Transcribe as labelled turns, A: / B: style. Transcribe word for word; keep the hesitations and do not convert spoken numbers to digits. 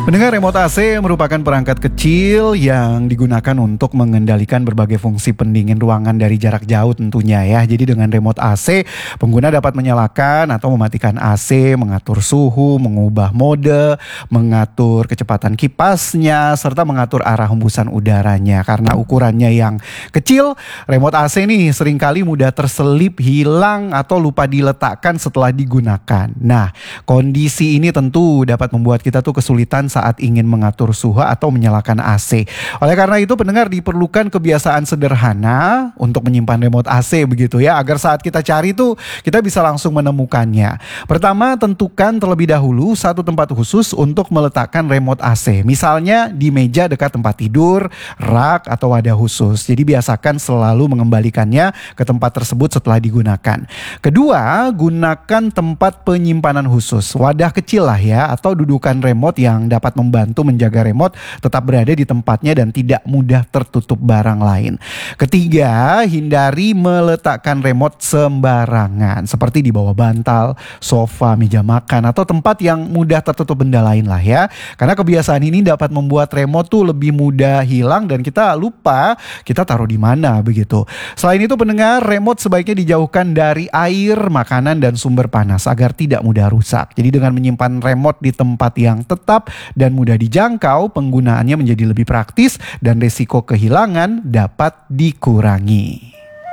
A: Pendengar, remote A C merupakan perangkat kecil yang digunakan untuk mengendalikan berbagai fungsi pendingin ruangan dari jarak jauh tentunya ya. Jadi dengan remote A C, pengguna dapat menyalakan atau mematikan A C, mengatur suhu, mengubah mode, mengatur kecepatan kipasnya, serta mengatur arah hembusan udaranya. Karena ukurannya yang kecil, remote A C nih seringkali mudah terselip, hilang, atau lupa diletakkan setelah digunakan. Nah, kondisi ini tentu dapat membuat kita tuh kesulitan saat ingin mengatur suhu atau menyalakan A C. Oleh karena itu, pendengar, diperlukan kebiasaan sederhana untuk menyimpan remote A C begitu ya, agar saat kita cari tuh kita bisa langsung menemukannya. Pertama, tentukan terlebih dahulu satu tempat khusus untuk meletakkan remote A C. Misalnya di meja dekat tempat tidur, rak, atau wadah khusus. Jadi biasakan selalu mengembalikannya ke tempat tersebut setelah digunakan. Kedua, gunakan tempat penyimpanan khusus. Wadah kecil lah ya, atau dudukan remote yang dapat membantu menjaga remote tetap berada di tempatnya dan tidak mudah tertutup barang lain. Ketiga, hindari meletakkan remote sembarangan seperti di bawah bantal, sofa, meja makan, atau tempat yang mudah tertutup benda lain lah ya. Karena kebiasaan ini dapat membuat remote tuh lebih mudah hilang dan kita lupa kita taruh di mana begitu. Selain itu, pendengar, remote sebaiknya dijauhkan dari air, makanan, dan sumber panas agar tidak mudah rusak. Jadi dengan menyimpan remote di tempat yang tetap dan mudah dijangkau, penggunaannya menjadi lebih praktis dan risiko kehilangan dapat dikurangi.